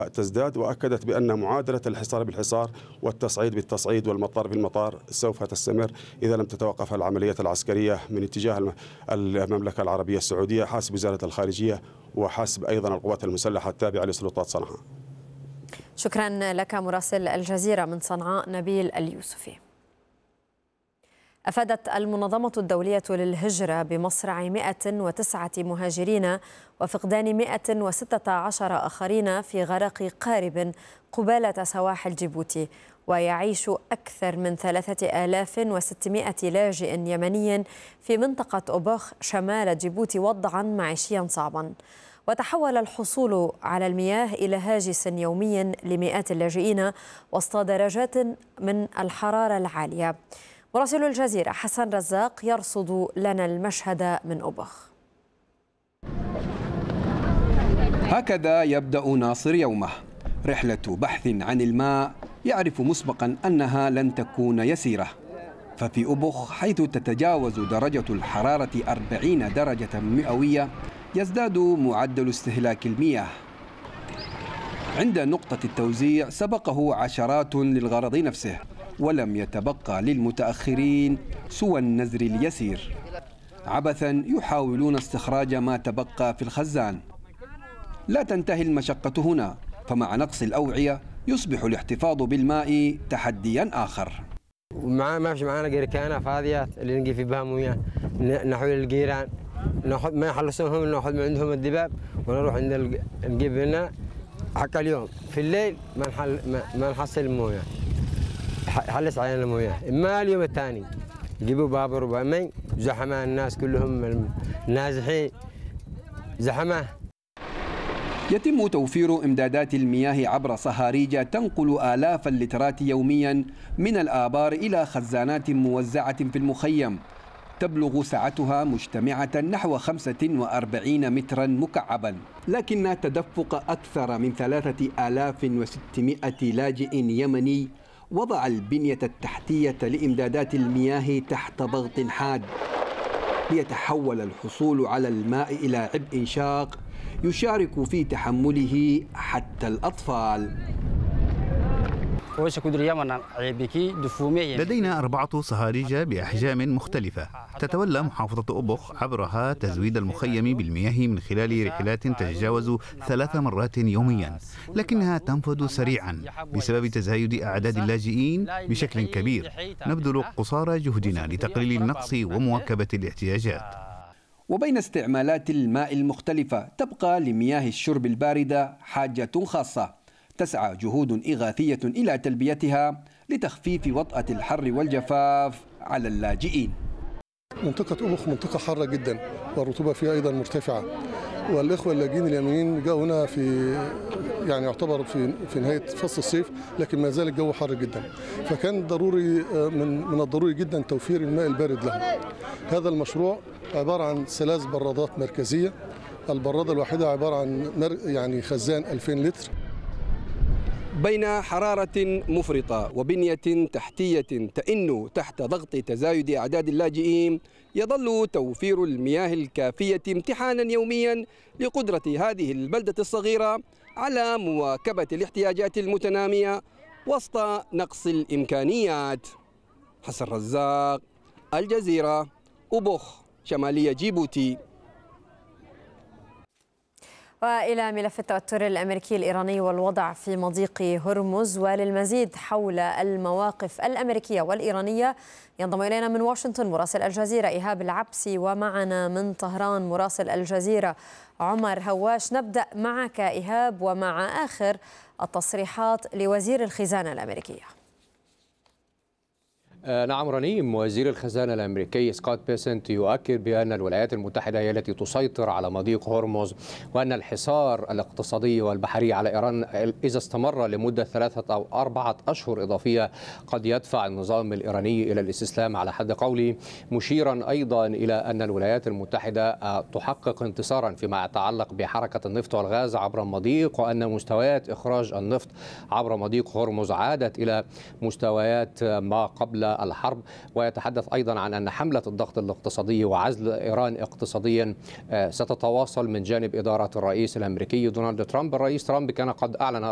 تزداد، وأكدت بأن معادلة الحصار بالحصار والتصعيد بالتصعيد والمطار بالمطار سوف تستمر إذا لم تتوقف العملية العسكرية من اتجاه المملكة العربية السعودية حسب وزارة الخارجية وحسب أيضا القوات المسلحة التابعة لسلطات صنعاء. شكرا لك مراسل الجزيرة من صنعاء نبيل اليوسفي. أفادت المنظمة الدولية للهجرة بمصرع 109 مهاجرين وفقدان 116 آخرين في غرق قارب قبالة سواحل جيبوتي، ويعيش أكثر من 3600 لاجئ يمني في منطقة أوبوخ شمال جيبوتي وضعا معيشيا صعبا. وتحول الحصول على المياه إلى هاجس يومي لمئات اللاجئين وسط درجات من الحرارة العالية. مراسل الجزيرة حسن رزاق يرصد لنا المشهد من أوبوخ. هكذا يبدأ ناصر يومه، رحلة بحث عن الماء يعرف مسبقا أنها لن تكون يسيرة. ففي أوبوخ حيث تتجاوز درجة الحرارة 40 درجة مئوية يزداد معدل استهلاك المياه. عند نقطة التوزيع سبقه عشرات للغرض نفسه، ولم يتبقى للمتأخرين سوى النزر اليسير. عبثا يحاولون استخراج ما تبقى في الخزان. لا تنتهي المشقة هنا، فمع نقص الأوعية يصبح الاحتفاظ بالماء تحديا آخر. ما فيش معانا جركانة فاضية اللي نجي في بها مويه، نحوي الجيران ناخذ ما يخلصونهم، ناخذ من عندهم الدباب ونروح عند نجيب لنا حق اليوم. في الليل ما نحصل المويه، حلس علينا المويه. ما اليوم الثاني جيبوا بابور وبامين زحمه، الناس كلهم نازحين زحمه. يتم توفير إمدادات المياه عبر صهاريج تنقل آلاف اللترات يوميا من الآبار إلى خزانات موزعة في المخيم تبلغ سعتها مجتمعة نحو 45 مترا مكعبا، لكن تدفق أكثر من 3600 لاجئ يمني وضع البنية التحتية لإمدادات المياه تحت ضغط حاد، ليتحول الحصول على الماء إلى عبء شاق يشارك في تحمله حتى الأطفال. لدينا 4 صهاريج بأحجام مختلفة تتولى محافظة أوبوخ عبرها تزويد المخيم بالمياه من خلال رحلات تتجاوز 3 مرات يوميا، لكنها تنفذ سريعا بسبب تزايد أعداد اللاجئين بشكل كبير. نبذل قصارى جهدنا لتقليل النقص ومواكبة الاحتياجات. وبين استعمالات الماء المختلفة تبقى لمياه الشرب الباردة حاجة خاصة، تسعى جهود إغاثية إلى تلبيتها لتخفيف وطأة الحر والجفاف على اللاجئين. منطقة أوبوخ منطقة حارة جدا والرطوبة فيها أيضا مرتفعة، والإخوة اللاجئين اليمنيين جاءوا هنا في يعتبر في نهاية فصل الصيف، لكن ما زال الجو حار جدا، فكان ضروري من الضروري جدا توفير الماء البارد لهم. هذا المشروع عبارة عن 3 برادات مركزية، البرادة الواحدة عبارة عن خزان 2000 لتر. بين حرارة مفرطة وبنية تحتية تئن تحت ضغط تزايد أعداد اللاجئين، يظل توفير المياه الكافية امتحانا يوميا لقدرة هذه البلدة الصغيرة على مواكبة الاحتياجات المتنامية وسط نقص الإمكانيات. حسن رزاق، الجزيرة، أوبوخ، شمالية جيبوتي. وإلى ملف التوتر الأمريكي الإيراني والوضع في مضيق هرمز، وللمزيد حول المواقف الأمريكية والإيرانية ينضم إلينا من واشنطن مراسل الجزيرة إيهاب العبسي، ومعنا من طهران مراسل الجزيرة عمر هواش. نبدأ معك إيهاب ومع آخر التصريحات لوزير الخزانة الأمريكية. نعم رنيم، وزير الخزانة الأمريكي سكوت بيسنت يؤكد بأن الولايات المتحدة هي التي تسيطر على مضيق هرمز، وأن الحصار الاقتصادي والبحري على إيران إذا استمر لمدة 3 أو 4 أشهر إضافية قد يدفع النظام الإيراني إلى الاستسلام على حد قوله، مشيرا أيضا إلى أن الولايات المتحدة تحقق انتصارا فيما يتعلق بحركة النفط والغاز عبر المضيق، وأن مستويات إخراج النفط عبر مضيق هرمز عادت إلى مستويات ما قبل الحرب. ويتحدث أيضا عن أن حملة الضغط الاقتصادي وعزل إيران اقتصاديا ستتواصل من جانب إدارة الرئيس الأمريكي دونالد ترامب. الرئيس ترامب كان قد أعلن